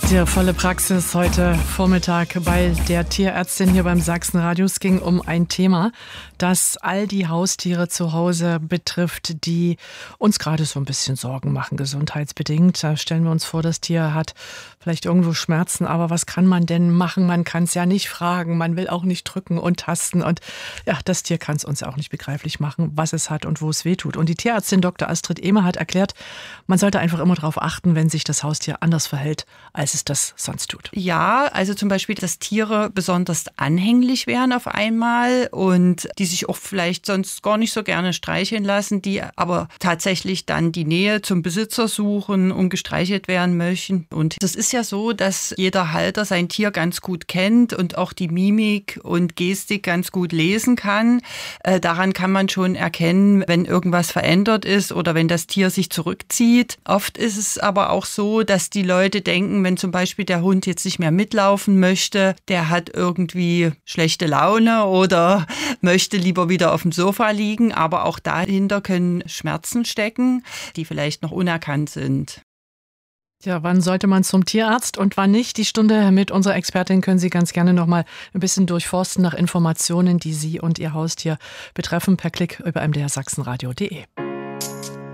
Die volle Praxis heute Vormittag bei der Tierärztin hier beim Sachsenradio. Es ging um ein Thema, das all die Haustiere zu Hause betrifft, die uns gerade so ein bisschen Sorgen machen, gesundheitsbedingt. Da stellen wir uns vor, das Tier hat vielleicht irgendwo Schmerzen, aber was kann man denn machen? Man kann es ja nicht fragen, man will auch nicht drücken und tasten und ja, das Tier kann es uns auch nicht begreiflich machen, was es hat und wo es wehtut. Und die Tierärztin Dr. Astrid Ehmer hat erklärt, man sollte einfach immer darauf achten, wenn sich das Haustier anders verhält, als es das sonst tut. Ja, also zum Beispiel, dass Tiere besonders anhänglich werden auf einmal und die sich auch vielleicht sonst gar nicht so gerne streicheln lassen, die aber tatsächlich dann die Nähe zum Besitzer suchen und gestreichelt werden möchten. Und das ist ja so, dass jeder Halter sein Tier ganz gut kennt und auch die Mimik und Gestik ganz gut lesen kann. Daran kann man schon erkennen, wenn irgendwas verändert ist oder wenn das Tier sich zurückzieht. Oft ist es aber auch so, dass die Leute denken, wenn zum Beispiel der Hund jetzt nicht mehr mitlaufen möchte, der hat irgendwie schlechte Laune oder möchte lieber wieder auf dem Sofa liegen. Aber auch dahinter können Schmerzen stecken, die vielleicht noch unerkannt sind. Ja, wann sollte man zum Tierarzt und wann nicht? Die Stunde mit unserer Expertin können Sie ganz gerne noch mal ein bisschen durchforsten nach Informationen, die Sie und Ihr Haustier betreffen, per Klick über mdrsachsenradio.de.